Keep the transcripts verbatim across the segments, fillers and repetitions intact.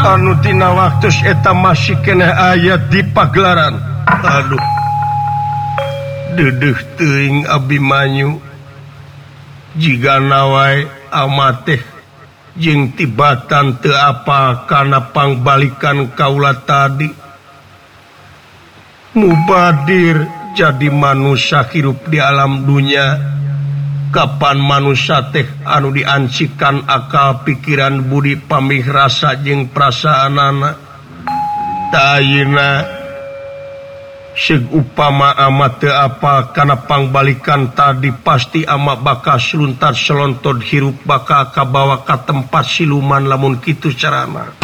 anu tina waktus eta masih kena ayat di pagelaran. Aduh, dedeh teuing Abimanyu jika nawai amateh jeung tibatan teu apa kana pangbalikan kaula tadi mubadir jadi manusia hirup di alam dunia. Kapan manusia teh anu diancikan akal pikiran budi pamih rasa jeung perasaanana tayina seg upama amat teu apa kana pangbalikan tadi pasti ama bakal seluntar selontod hirup bakal kabawa ka tempat siluman lamun kitu carana.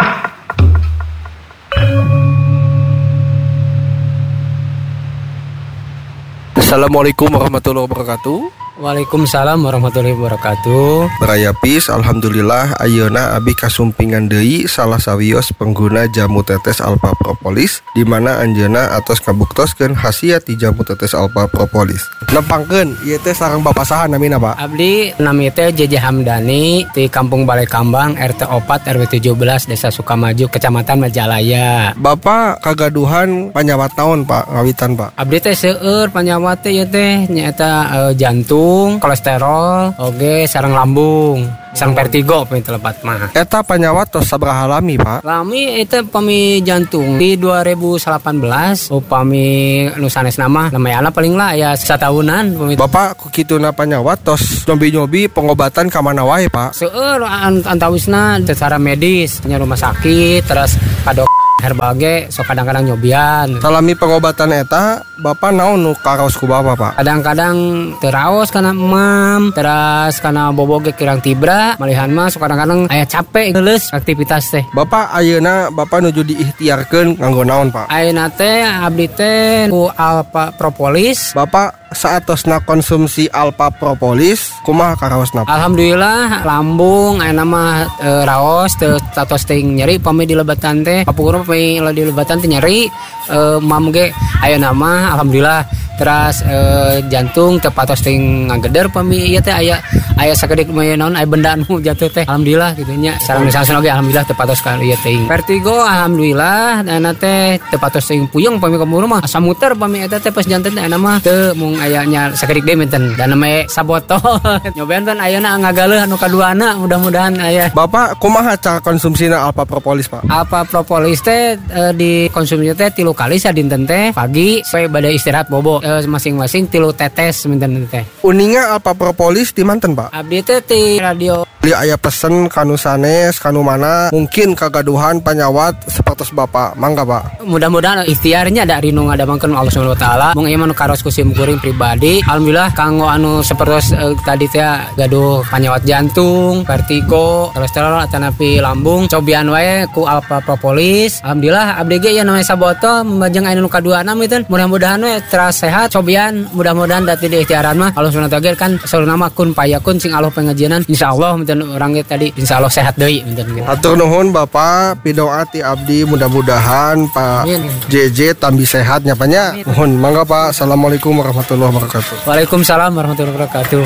Assalamualaikum warahmatullahi wabarakatuh. Waalaikumsalam warahmatullahi wabarakatuh. Beraya pis, alhamdulillah ayeuna abi kasumpingan deui salah sawios pengguna jamu tetes Alpha Propolis di mana anjeunna atos ngabuktoskeun khasiat ti jamu tetes Alpha Propolis. Nempangkeun ieu teh sareng Bapak saha namina, Pak? Abdi nami teh J J Hamdani di Kampung Balai Kambang R T opat R W tujuh belas Desa Sukamaju Kecamatan Majalaya. Bapak kagaduhan panyawat naon, Pak? Ngawitan, Pak. Abdi teh seueur panyawat teh ieu teh nyaeta uh, jantung, kolesterol, oge sareng lambung, sareng vertigo pami telepat mah. Eta panyawat tos sabaraha lami, Pak? Lami eta pami jantung di dua ribu delapan belas upami nu sanesna mah namayana paling lah ya satahunan pami. Bapak ku kituna panyawat tos nyobi-nyobi pengobatan ka mana wae, Pak? Seueur antawisna secara medis nya rumah sakit terus ka dokter herbal ge sok kadang-kadang nyobian. Salami pengobatan eta Bapak naon nu karaos ku Bapak, Pak? Kadang-kadang teraos kana emam, terus kana boboge kirang tibra, malihan mah sok kadang-kadang aya capek geuleuh aktivitas teh. Bapak ayeuna Bapak nuju diikhtiarkeun nganggo naon, Pak? Ayeuna teh abdi teh ku Alpha Propolis. Bapak saatosna konsumsi Alpha Propolis kumaha karaosna? Alhamdulillah lambung ayeuna mah e, raos teu tatos teuing nyeri pami di lebatan teh. Kapungkur pami di lebatan teh nyeri e, mam ge ayeuna mah alhamdulillah. Terus e, jantung teu patos teuing ngageder pami ieu teh aya aya sakedik mah naon aya benda anu jatuh teh alhamdulillah kitu nya. Sareng misalna ge alhamdulillah teu patos ka ieu teuing. Vertigo alhamdulillah ayeuna teh teu patos teuing puyeng pami ka rumah asa muter pami eta teh pas janten ayeuna mah teu mung ayanya sakedik deui menten dan namanya sabotol. Nyobain kan ayeuna ngagaleuh anu kaduana mudah-mudahan aya. Bapak kumaha cara konsumsina Alpha Propolis, Pak? Alpha Propolis teh e, dikonsumsi teh tilu kali sadinten teh pagi sampai bade istirahat bobo e, masing-masing tilu tetes menten teh. Uninga Alpha Propolis di manten, Pak? Abdi teh ti radio. Beli aya pesen kanu sanes kanu mana mungkin kagaduhan panyawat sapertos Bapak mangga, Pak. Mudah-mudahan ikhtiarnya ada rinu ngadamangkeun Allah Subhanahu wa taala mung ieu mah karos ku sim kuring pribadi. Alhamdulillah kanggo anu sapertos uh, tadi teh gaduh panyawat jantung, vertigo, kolesterol atanapi lambung cobian wae ku Alpha Propolis. Alhamdulillah abdi ge ya namanya sabotol membajeng anu kaduana meuteun mudah-mudahan we teras sehat cobian mudah-mudahan dati di ikhtiaran mah Allah Subhanahu wa taala kan saluna mah kun payakun sing Allah pengajianan insyaallah meuteun urang ge tadi insyaallah sehat deui meuteun. Hatur nuhun Bapak pidoa ti abdi mudah-mudahan Pak J J tambi sehat nya panya. Mohon mangga Pak. Assalamualaikum warahmatullahi wabarakatuh. Waalaikumsalam warahmatullahi wabarakatuh.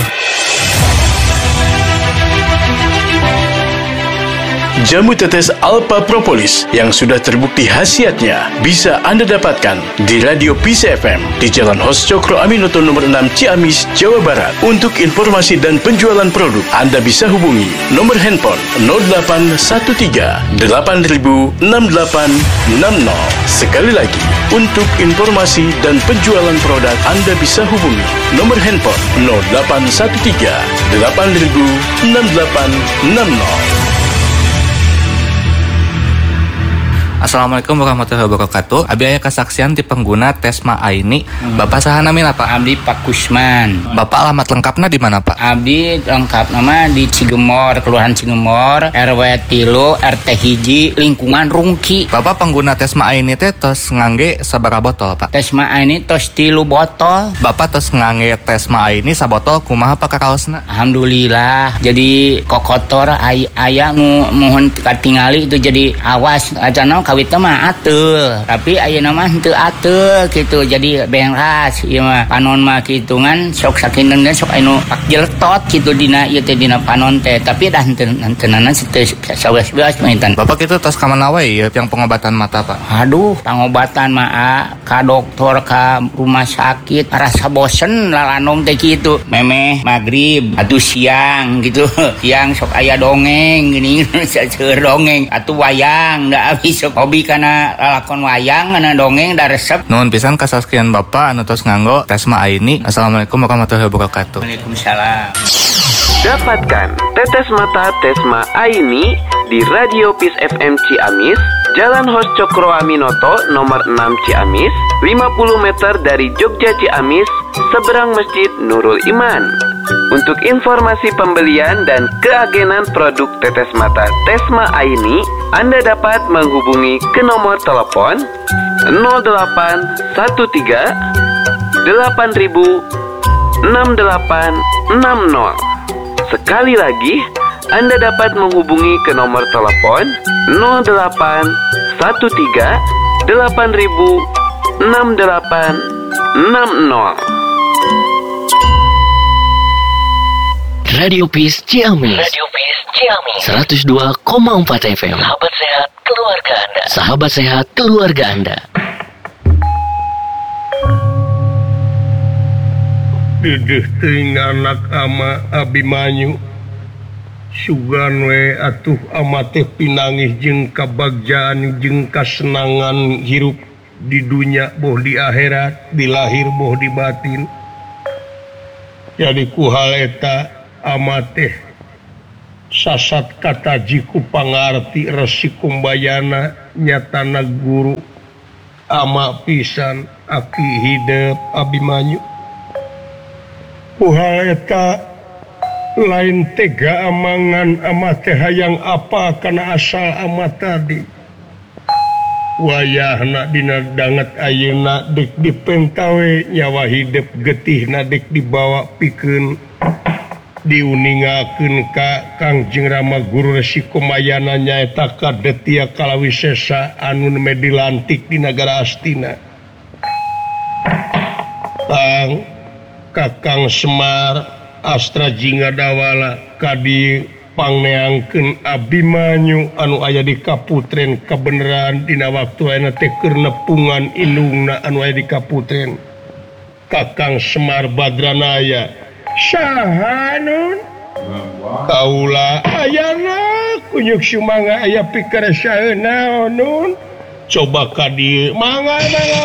Jamu tetes Alpha Propolis yang sudah terbukti khasiatnya bisa Anda dapatkan di Radio Peace F M di Jalan Hos Cokro Aminoto nomor enam Ciamis, Jawa Barat. Untuk informasi dan penjualan produk Anda bisa hubungi nomor handphone nol delapan satu tiga delapan nol enam delapan enam nol. Sekali lagi, untuk informasi dan penjualan produk Anda bisa hubungi nomor handphone nol delapan satu tiga delapan nol enam delapan enam nol. Assalamualaikum warahmatullahi wabarakatuh. Abi aya kesaksian di pengguna Tesma Aini. Hmm. Bapak saha namina, Pak? Abdi Pak Kusman. Bapak alamat lengkapna di mana, Pak? Abdi lengkap nama di Cigemor, Kelurahan Cigemor, R W tilu, R T hiji, lingkungan Rungki. Bapak pengguna Tesma Aini teh tos ngangge sabaraha botol, Pak? Tesma Aini tos tilu botol. Bapak tos ngangge Tesma Aini sabotol kumaha Pak kakaosna? Alhamdulillah. Jadi kokotor ay aya nu mohon katingali itu jadi awas acana awit mah atul, tapi ayeuna mah henteu atul gitu. Jadi beras ieu mah panon mah kitungan sok sakinten sok anu pak jeletot gitu dina ieu teh dina panon teh, tapi dah henteu henteunana teu saweas-weas maintan. Bapak itu tos ka mana wae ya yang pengobatan mata, Pak? Aduh, pengobatan mah ka dokter, ka rumah sakit, rasa bosen lalanom teh kitu. Memeh magrib atuh siang gitu. Siang sok aya dongeng gini seueur dongeng atuh wayang da abis sok hobi kana lalakon wayang kana dongeng da resep. Nuhun pisan kasaskian Bapak anu tos nganggo Tesma Aini. Assalamualaikum warahmatullahi wabarakatuh. Waalaikumsalam. Dapatkan tetes mata Tesma Aini di Radio Peace F M Ciamis, Jalan Hos Cokro Aminoto nomor enam Ciamis, lima puluh meter dari Jogja Ciamis, seberang Masjid Nurul Iman. Untuk informasi pembelian dan keagenan produk tetes mata Tesma Aini, Anda dapat menghubungi ke nomor telepon nol delapan satu tiga delapan ribu enam delapan enam nol. Sekali lagi, Anda dapat menghubungi ke nomor telepon nol delapan satu tiga delapan ribu enam delapan enam nol. Radio Peace Ciamis. Radio Peace Ciamis. seratus dua koma empat F M. Sahabat sehat keluarga Anda. Sahabat sehat keluarga Anda. Dedeh teuing anak ama Abimanyu sugan we atuh ama teh pinangih jeung kabagjaan jeung kasenangan hirup di dunya boh di akhirat, di lahir boh di batin. Jadi ku hal eta ama teh sasat kataji ku pangarti resi kumbayana nyatana guru ama pisan aki hidup Abimanyu. Kuhal eta lain tega amangan ama teh hayang apa kana asal ama tadi. Wayahna dina danget ayeuna dek dipentawe nyawa hidup getihna dek dibawa pikeun diuningakeun ka Kangjeng Rama Guru Resi Kumayana nyaeta Kadetia Kalawisesa anu meh dilantik di nagara Astina. Tang Kakang Semar Astra Jingga Dawala kadi pangneangkeun Abimanyu anu aya di Kaputren kabeneran dina waktu ayeuna teh keur nepungan indungna anu aya di Kaputren. Kakang Semar Badranaya saha nun kaula ayana kunyuk sumangga aya pikeun saeuna nun coba ka dieu mangga mangga